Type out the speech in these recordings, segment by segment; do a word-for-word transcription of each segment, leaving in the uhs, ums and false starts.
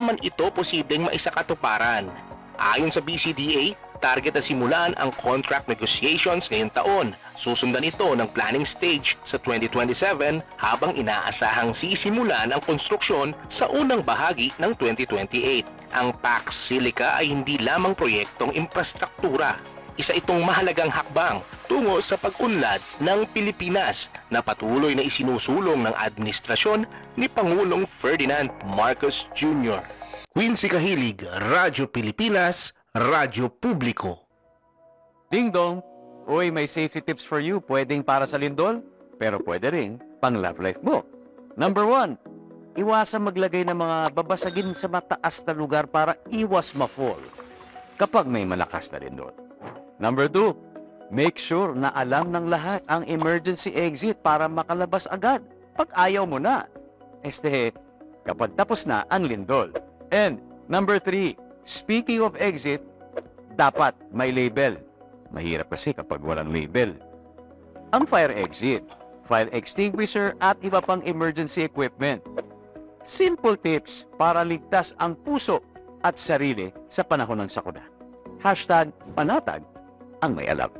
naman ito posibleng maisakatuparan. Ayon sa B C D A, target na simulan ang contract negotiations ngayong taon. Susundan ito ng planning stage sa twenty twenty-seven habang inaasahang sisimulan ang konstruksyon sa unang bahagi ng twenty twenty-eight. Ang Pax Silica ay hindi lamang proyektong infrastruktura. Isa itong mahalagang hakbang tungo sa pag-unlad ng Pilipinas na patuloy na isinusulong ng administrasyon ni Pangulong Ferdinand Marcos Junior Quincy Kahilig, Radyo Pilipinas, Radyo Publiko. Ding dong! Uy, may safety tips for you. Pwedeng para sa lindol, pero pwede rin pang love life mo. Number one, iwasan maglagay ng mga babasagin sa mataas na lugar para iwas ma-fall kapag may malakas na lindol. Number two, make sure na alam ng lahat ang emergency exit para makalabas agad pag ayaw mo na. Este, kapag tapos na ang lindol. And number three, speaking of exit, dapat may label. Mahirap kasi kapag walang label. Ang fire exit, fire extinguisher at iba pang emergency equipment. Simple tips para ligtas ang puso at sarili sa panahon ng sakuna. Hashtag panatag ang may alam.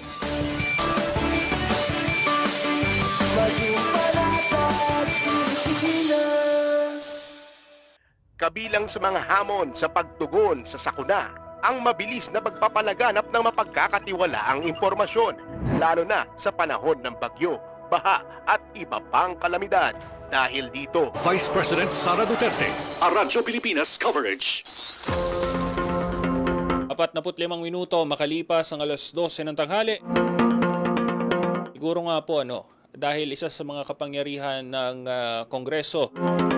Kabilang sa mga hamon sa pagtugon sa sakuna, ang mabilis na pagpapalaganap ng mapagkakatiwalaang impormasyon, lalo na sa panahon ng bagyo, baha at iba pang kalamidad. Dahil dito, Vice President Sara Duterte, Radyo Pilipinas Coverage. apat na limang minuto makalipas ang alas dose ng tanghali. Siguro nga po ano, dahil isa sa mga kapangyarihan ng uh, Kongreso,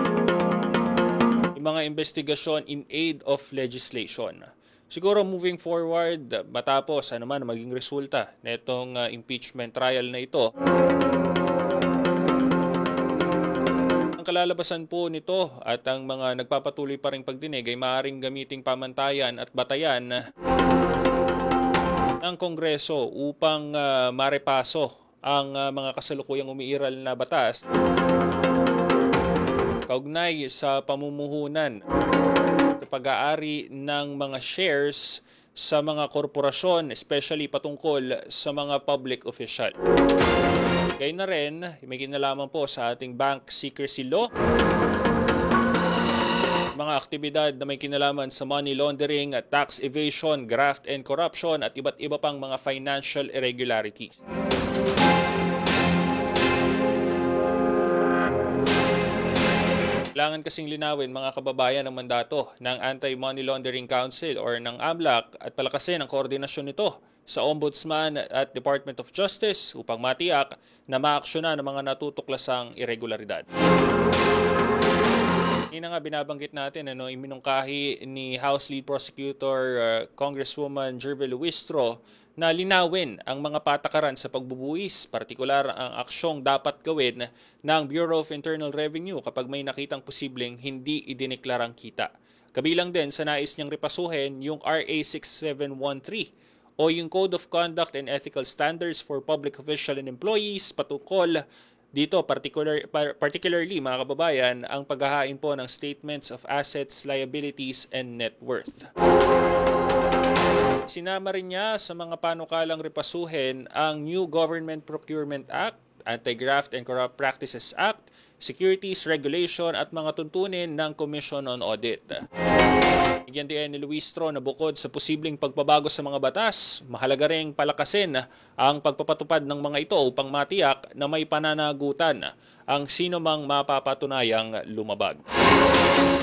yung mga investigasyon in aid of legislation. Siguro moving forward, matapos ano man maging resulta na itong uh, impeachment trial na ito, ang kalalabasan po nito at ang mga nagpapatuloy pa ring pagdinig ay maaaring gamiting pamantayan at batayan ng Kongreso upang uh, marepaso ang uh, mga kasalukuyang umiiral na batas kaugnay sa pamumuhunan at pag-aari ng mga shares sa mga korporasyon, especially patungkol sa mga public official. Gaya na rin, may kinalaman po sa ating bank secrecy law, mga aktibidad na may kinalaman sa money laundering, tax evasion, graft and corruption at iba't iba pang mga financial irregularities. Kailangan kasing linawin mga kababayan ang mandato ng Anti-Money Laundering Council or ng AMLAC at palakasin ang koordinasyon nito sa Ombudsman at Department of Justice upang matiyak na maaksyonan ang mga natutuklasang irregularidad. Hindi na nga binabanggit natin, ano, iminungkahi ni House Lead Prosecutor uh, Congresswoman Jervel Luistro na linawin ang mga patakaran sa pagbubuwis, partikular ang aksyong dapat gawin ng Bureau of Internal Revenue kapag may nakitang posibleng hindi idineklarang kita. Kabilang din sa nais niyang repasuhin yung R A six seven one three o yung Code of Conduct and Ethical Standards for Public Official and Employees patungkol dito, particular, particularly mga kababayan, ang paghahain po ng statements of assets, liabilities, and net worth. Sinama rin niya sa mga panukalang repasuhin ang New Government Procurement Act, Anti-Graft and Corrupt Practices Act, Securities Regulation at mga tuntunin ng Commission on Audit. Bigyan din ni Luistro na bukod sa posibleng pagbabago sa mga batas, mahalaga ring palakasin ang pagpapatupad ng mga ito upang matiyak na may pananagutan ang sino mang mapapatunayang lumabag.